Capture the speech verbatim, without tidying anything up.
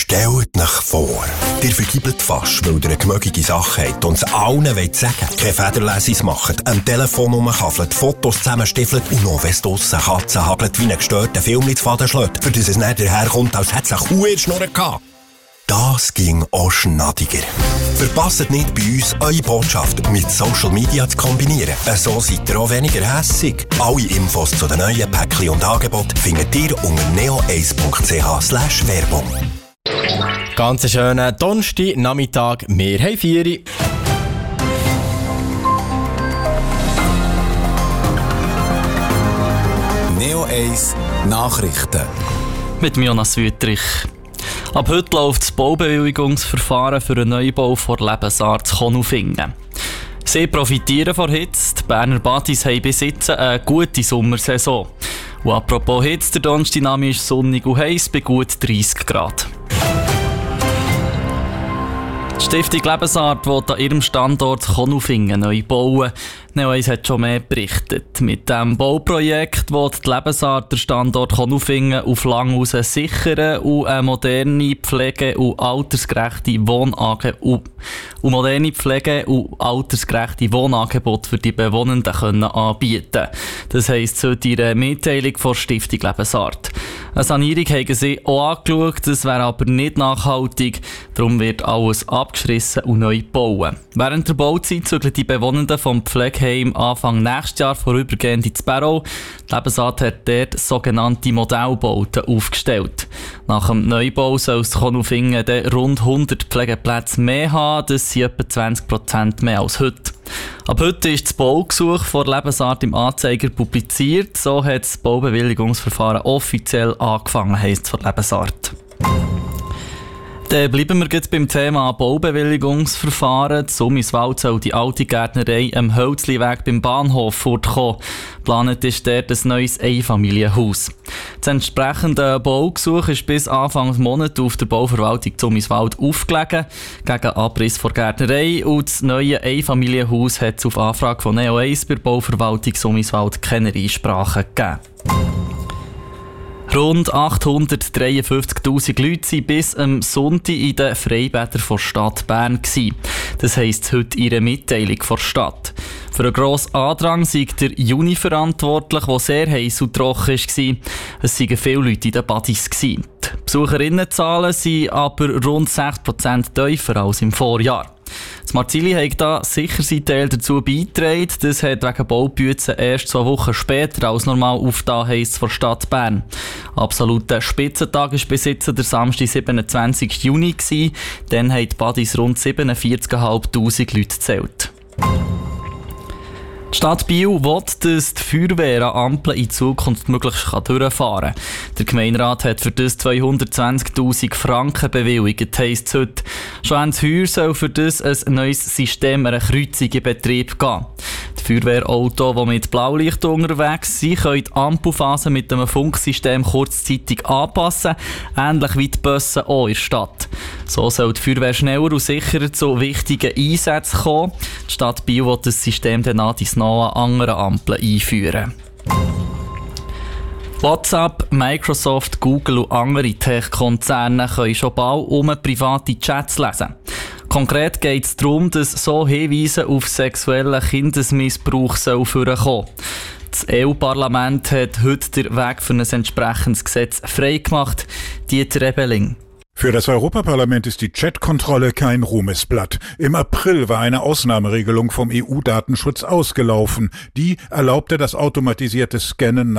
Stellt euch vor, ihr vergibelt fast, weil ihr eine gemögige Sache habt und es allen wollt sagen. Keine Federlesis macht, am Telefon rumkaffelt, Fotos zusammenstiefelt und noch, wenn es draussen Katzen hagelt, wie einen gestörten Film ins Faden schlägt, für das es nicht daherkommt, als hätte es eine Kuh in der Schnurr gehabt. Das ging auch schnadiger. Verpasst nicht bei uns, eure Botschaft mit Social Media zu kombinieren. So seid ihr auch weniger hässig. Alle Infos zu den neuen Päckchen und Angeboten findet ihr unter neo eins punkt c h slash werbung. Ganz schönen Donnerstag Nachmittag, wir haben vier. Neo eins Nachrichten. Mit Jonas Wüttrich. Ab heute läuft das Baubewilligungsverfahren für einen Neubau vor Lebensart Konufingen. Sie profitieren von Hitze. Die Berner Badis haben bis jetzt eine gute Sommersaison. Und apropos Hitze, der Donnerstagname ist sonnig und heiß bei gut dreissig Grad. Die Stiftung Lebensart will an ihrem Standort Konufingen neu bauen. Neo eins hat schon mehr berichtet. Mit diesem Bauprojekt will die Lebensart der Standort Konufingen auf lang raus sichern und eine moderne Pflege- und altersgerechte Wohnange- und, und moderne Pflege- und altersgerechte Wohnangebote für die Bewohnenden können anbieten. Das heisst, so die Mitteilung von Stiftung Lebensart. Eine Sanierung haben sie auch angeschaut, das wäre aber nicht nachhaltig. Darum wird alles abgeschrissen und neu gebaut. Während der Bauzeit zügeln die Bewohnenden vom Pflegeheim Anfang nächstes Jahr vorübergehend ins Barrow. Die Lebensart hat dort sogenannte Modellbauten aufgestellt. Nach dem Neubau soll es Konufingen rund hundert Pflegeplätze mehr haben. Das sind etwa zwanzig Prozent mehr als heute. Ab heute ist das Baugesuch vor Lebensart im Anzeiger publiziert. So hat das Baubewilligungsverfahren offiziell angefangen, heisst es von Lebensart. Dann bleiben wir jetzt beim Thema Baubewilligungsverfahren. Summiswald soll die alte Gärtnerei am Hölzliweg beim Bahnhof fortkommen. Geplant ist dort ein neues Einfamilienhaus. Das entsprechende Baugesuch ist bis Anfang Monat auf der Bauverwaltung Summiswald aufgelegen, gegen Abriss der Gärtnerei. Und das neue Einfamilienhaus hat es auf Anfrage von Neo eins bei der Bauverwaltung Summiswald keine Einsprachen gegeben. Rund achthundertdreiundfünfzigtausend Leute waren bis am Sonntag in den Freibädern der Stadt Bern. Das heisst heute ihre Mitteilung der Stadt. Für einen grossen Andrang sei der Juni verantwortlich, der sehr heiß und trocken war. Es waren viele Leute in den Badis. Die Besucherinnenzahlen sind aber rund sechs Prozent tiefer als im Vorjahr. Das Marzili hat da sicher seinen Teil dazu beigetragen. Das hat wegen Baubützen erst zwei Wochen später als normal aufgetan, heisst es von Stadt Bern. Absoluter Spitzentag war bis jetzt der Samstag, siebenundzwanzigsten Juni. Dann haben die Badis rund siebenundvierzigtausendfünfhundert Leute gezählt. Die Stadt Biel will, dass die Feuerwehr an Ampeln in Zukunft möglichst durchfahren kann. Der Gemeinderat hat für das zweihundertzwanzigtausend Franken bewilligt, heisst es heute. Schon Ende Heuer soll für das ein neues System einer Kreuzung in Betrieb gehen. Die Feuerwehrautos, die mit Blaulicht unterwegs sind, können die Ampelphase mit einem Funksystem kurzzeitig anpassen, ähnlich wie die Busse auch in der Stadt. So soll die Feuerwehr schneller und sicherer zu wichtigen Einsätzen kommen. Die Stadt Biel will das System dann an die nahen anderen Ampeln einführen. WhatsApp, Microsoft, Google und andere Tech-Konzerne können schon bald um private Chats lesen. Konkret geht es darum, dass so Hinweise auf sexuellen Kindesmissbrauch vorkommen sollen. Das E U-Parlament hat heute den Weg für ein entsprechendes Gesetz freigemacht. Dieter Ebeling. Für das Europaparlament ist die Chatkontrolle kein Ruhmesblatt. Im April war eine Ausnahmeregelung vom E U-Datenschutz ausgelaufen. Die erlaubte das automatisierte Scannen